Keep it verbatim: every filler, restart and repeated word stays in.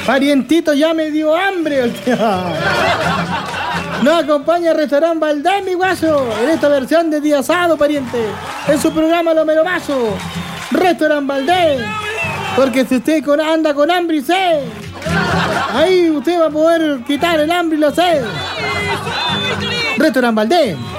Parientito, ya me dio hambre. Nos acompaña el restaurante Valdés, mi guaso, en esta versión de día asado, pariente. En su programa Lo Meromazo. Restaurante Valdés. Porque si usted con, anda con hambre y sed, ahí usted va a poder quitar el hambre y la sed. Restaurante Valdés.